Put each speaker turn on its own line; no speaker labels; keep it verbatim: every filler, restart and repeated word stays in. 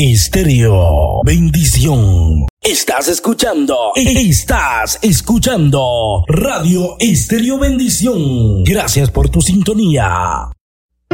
Estéreo Bendición. Estás escuchando, estás escuchando Radio Estéreo Bendición. Gracias por tu sintonía.